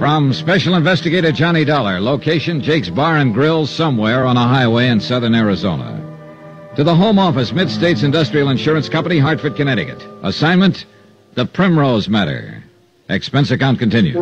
From Special Investigator Johnny Dollar, location Jake's Bar and Grill somewhere on a highway in southern Arizona. To the Home Office, Mid-States Industrial Insurance Company, Hartford, Connecticut. Assignment, The Primrose Matter. Expense account continued.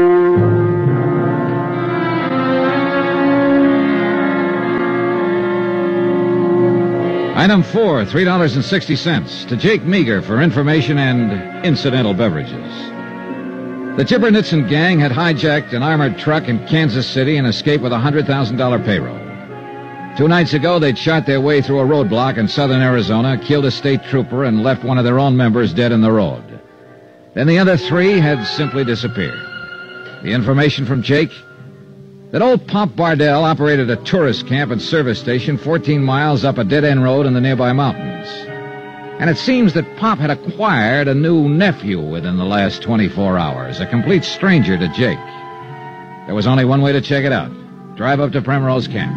Item 4, $3.60 to Jake Meager for information and incidental beverages. The Gibbernitson gang had hijacked an armored truck in Kansas City and escaped with a $100,000 payroll. 2 nights ago, they'd shot their way through a roadblock in southern Arizona, killed a state trooper, and left one of their own members dead in the road. Then the other 3 had simply disappeared. The information from Jake? That old Pop Bardell operated a tourist camp and service station 14 miles up a dead-end road in the nearby mountains. And it seems that Pop had acquired a new nephew within the last 24 hours, a complete stranger to Jake. There was only one way to check it out. Drive up to Primrose Camp.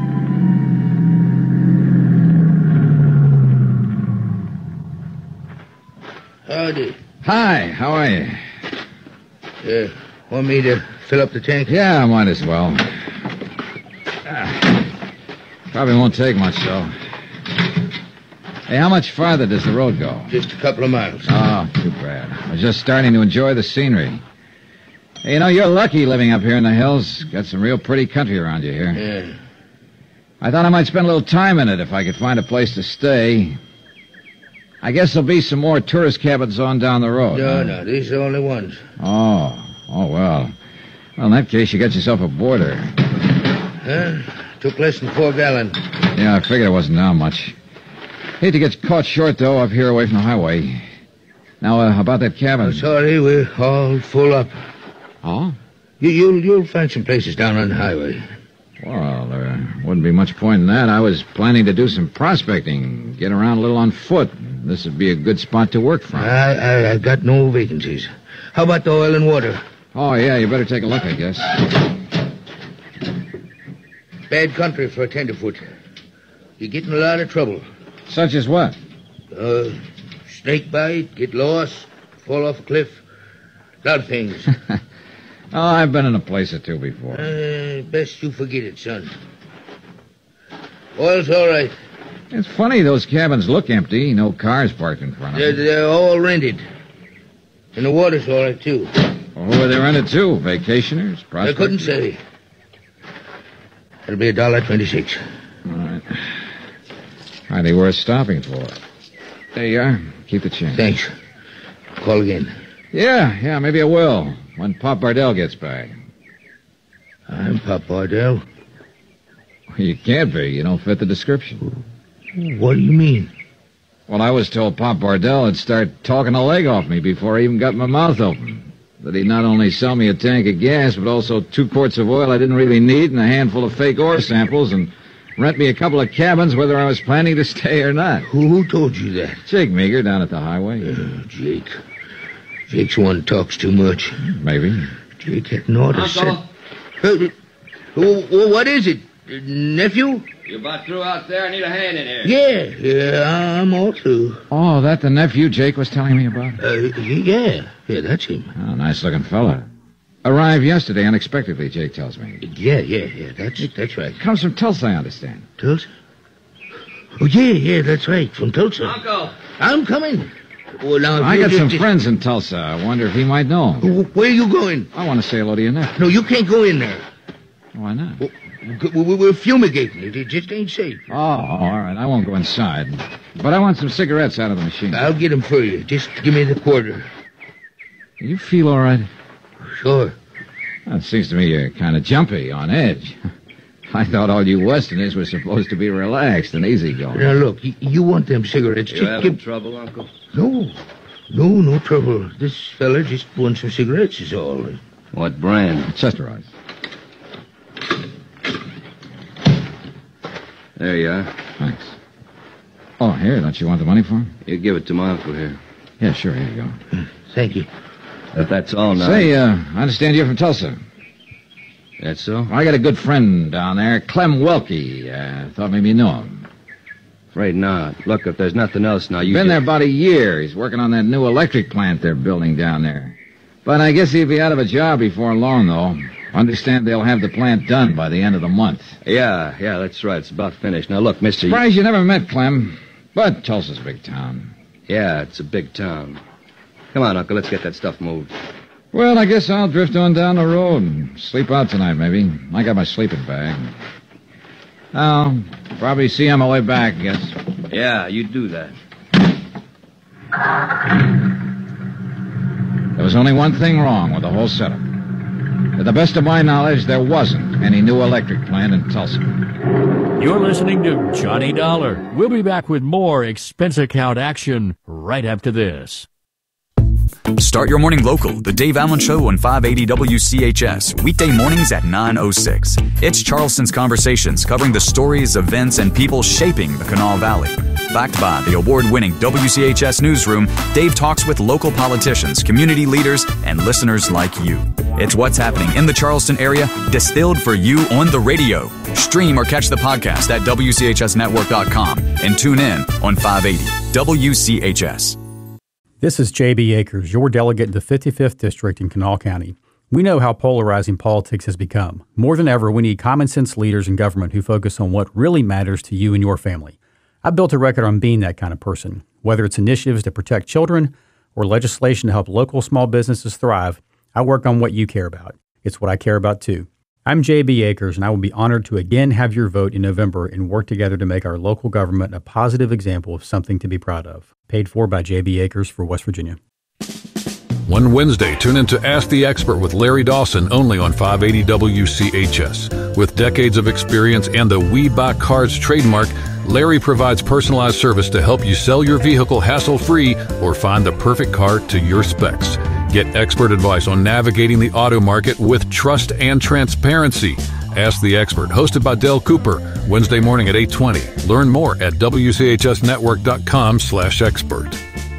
Howdy. Hi, how are you? Want me to fill up the tank? Yeah, I might as well. Probably won't take much, though. Hey, how much farther does the road go? Just a couple of miles. Oh, too bad. I was just starting to enjoy the scenery. Hey, you know, you're lucky living up here in the hills. Got some real pretty country around you here. Yeah. I thought I might spend a little time in it if I could find a place to stay. I guess there'll be some more tourist cabins on down the road. No, these are the only ones. Oh, well. Well, in that case, you got yourself a boarder. Huh? Took less than 4 gallons. Yeah, I figured it wasn't down much. Hate to get caught short, though, up here away from the highway. Now, about that cabin. I'm sorry, we're all full up. Oh? You'll find some places down on the highway. Well, there wouldn't be much point in that. I was planning to do some prospecting, get around a little on foot. This would be a good spot to work from. I got no vacancies. How about the oil and water? Oh, yeah, you better take a look, I guess. Bad country for a tenderfoot. You get in a lot of trouble. Such as what? Snake bite, get lost, fall off a cliff. A lot of things. Oh, I've been in a place or two before. Best you forget it, son. Oil's all right. It's funny, those cabins look empty. No cars parked in front of them. They're all rented. And the water's all right, too. Well, who are they rented to? Vacationers? Prospectors? I couldn't say. It'll be $1.26. All right. Hardly worth stopping for. There you are. Keep the change. Thanks. Call again. Yeah, maybe I will. When Pop Bardell gets back. I'm Pop Bardell. Well, you can't be. You don't fit the description. What do you mean? Well, I was told Pop Bardell would start talking the leg off me before I even got my mouth open. That he'd not only sell me a tank of gas, but also 2 quarts of oil I didn't really need and a handful of fake ore samples and rent me a couple of cabins whether I was planning to stay or not. Who told you that? Jake Meager down at the highway. Jake. Jake's one talks too much. Maybe. Jake had an order set. Uncle? What is it? Nephew? You about through out there? I need a hand in here. Yeah, I'm all through. Oh, that the nephew Jake was telling me about? Yeah, that's him. Oh, nice-looking fella. Arrived yesterday unexpectedly, Jake tells me. Yeah, that's right. Comes from Tulsa, I understand. Tulsa? Oh, yeah, that's right, from Tulsa. Uncle! I'm coming. Well, now, I got some friends in Tulsa. I wonder if he might know him. Where are you going? I want to say hello to your nephew. No, you can't go in there. Why not? We're fumigating it. It just ain't safe. Oh, all right. I won't go inside. But I want some cigarettes out of the machine. I'll get them for you. Just give me the quarter. You feel all right? Sure. Well, it seems to me you're kind of jumpy, on edge. I thought all you Westerners were supposed to be relaxed and easygoing. Now, look, you want them cigarettes. You having trouble, Uncle? No trouble. This fella just wants some cigarettes is all. What brand? Chesterite. There you are. Thanks. Oh, here, don't you want the money for him? You give it to my uncle here. Yeah, sure, here you go. Thank you. If that's all now. Say, I understand you're from Tulsa. That's so? I got a good friend down there, Clem Welke. Thought maybe you know him. Afraid not. Look, if there's nothing else now, you Been there just... about a year. He's working on that new electric plant they're building down there. But I guess he'll be out of a job before long, though. Understand they'll have the plant done by the end of the month. Yeah, that's right. It's about finished. Now, look, mister... Surprised you never met Clem. But Tulsa's a big town. Yeah, it's a big town. Come on, Uncle, let's get that stuff moved. Well, I guess I'll drift on down the road and sleep out tonight, maybe. I got my sleeping bag. I'll probably see you on my way back, I guess. Yeah, you do that. There was only one thing wrong with the whole setup. To the best of my knowledge, there wasn't any new electric plant in Tulsa. You're listening to Johnny Dollar. We'll be back with more expense account action right after this. Start your morning local. The Dave Allen Show on 580 WCHS. Weekday mornings at 9:06. It's Charleston's Conversations, covering the stories, events, and people shaping the Kanawha Valley. Backed by the award-winning WCHS Newsroom, Dave talks with local politicians, community leaders, and listeners like you. It's what's happening in the Charleston area, distilled for you on the radio. Stream or catch the podcast at WCHSnetwork.com and tune in on 580 WCHS. This is J.B. Akers, your delegate in the 55th District in Kanawha County. We know how polarizing politics has become. More than ever, we need common-sense leaders in government who focus on what really matters to you and your family. I've built a record on being that kind of person. Whether it's initiatives to protect children or legislation to help local small businesses thrive, I work on what you care about. It's what I care about, too. I'm J.B. Akers, and I will be honored to again have your vote in November and work together to make our local government a positive example of something to be proud of. Paid for by J.B. Akers for West Virginia. One Wednesday, tune in to Ask the Expert with Larry Dawson, only on 580 WCHS. With decades of experience and the We Buy Cars trademark, Larry provides personalized service to help you sell your vehicle hassle-free or find the perfect car to your specs. Get expert advice on navigating the auto market with trust and transparency. Ask the Expert, hosted by Dale Cooper, Wednesday morning at 8:20. Learn more at WCHSnetwork.com/expert.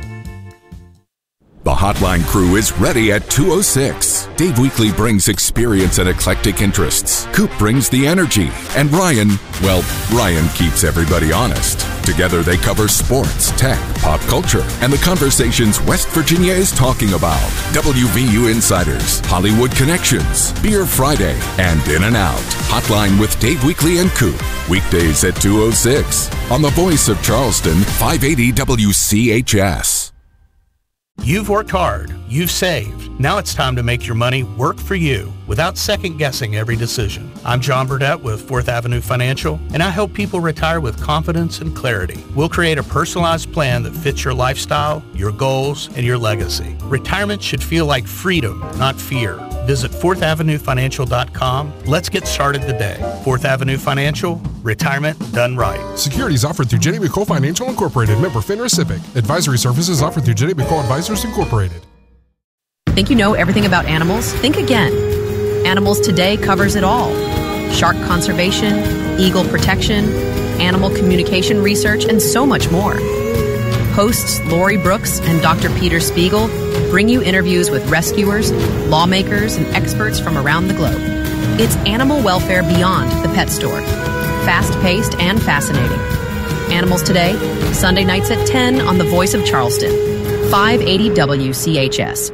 The Hotline crew is ready at 2:06. Dave Weekly brings experience and eclectic interests. Coop brings the energy. And Ryan keeps everybody honest. Together they cover sports, tech, pop culture, and the conversations West Virginia is talking about. WVU Insiders, Hollywood Connections, Beer Friday, and In and Out. Hotline with Dave Weekly and Coop. Weekdays at 2:06. On the voice of Charleston, 580 WCHS. You've worked hard. You've saved. Now it's time to make your money work for you without second-guessing every decision. I'm John Burdett with 4th Avenue Financial, and I help people retire with confidence and clarity. We'll create a personalized plan that fits your lifestyle, your goals, and your legacy. Retirement should feel like freedom, not fear. Visit 4thavenuefinancial.com. Let's get started today. 4th Avenue Financial, retirement done right. Securities offered through Jenny McCole Financial Incorporated, member FINRA SIPC. Advisory services offered through Jenny McCole Advisors Incorporated. Think you know everything about animals? Think again. Animals Today covers it all. Shark conservation, eagle protection, animal communication research, and so much more. Hosts Lori Brooks and Dr. Peter Spiegel bring you interviews with rescuers, lawmakers, and experts from around the globe. It's animal welfare beyond the pet store. Fast-paced and fascinating. Animals Today, Sunday nights at 10 on The Voice of Charleston, 580 WCHS.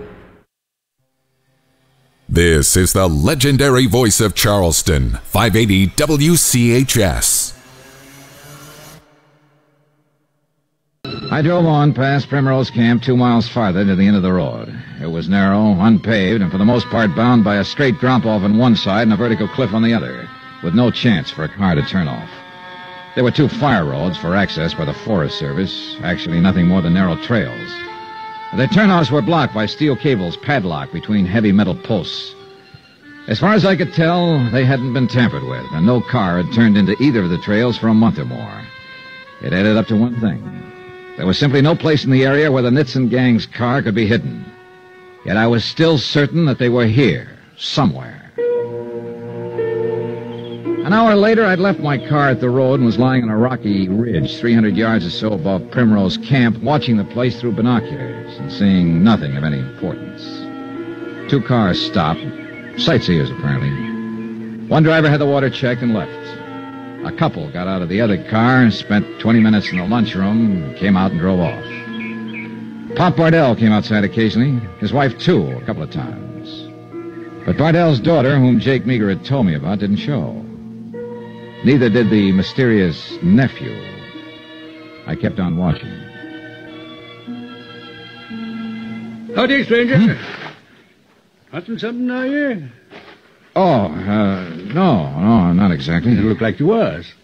This is the legendary Voice of Charleston, 580 WCHS. I drove on past Primrose Camp 2 miles farther to the end of the road. It was narrow, unpaved, and for the most part bound by a straight drop-off on one side and a vertical cliff on the other, with no chance for a car to turn off. There were 2 fire roads for access by the Forest Service, actually nothing more than narrow trails. The turnoffs were blocked by steel cables padlocked between heavy metal posts. As far as I could tell, they hadn't been tampered with, and no car had turned into either of the trails for a month or more. It added up to one thing. There was simply no place in the area where the Nitson gang's car could be hidden. Yet I was still certain that they were here, somewhere. An hour later, I'd left my car at the road and was lying on a rocky ridge 300 yards or so above Primrose Camp, watching the place through binoculars and seeing nothing of any importance. 2 cars stopped, sightseers apparently. One driver had the water checked and left. A couple got out of the other car, spent 20 minutes in the lunchroom, came out and drove off. Pop Bardell came outside occasionally. His wife, too, a couple of times. But Bardell's daughter, whom Jake Meager had told me about, didn't show. Neither did the mysterious nephew. I kept on watching. Howdy, stranger. Hunting something, are you? Oh, no, not exactly. You look like you was.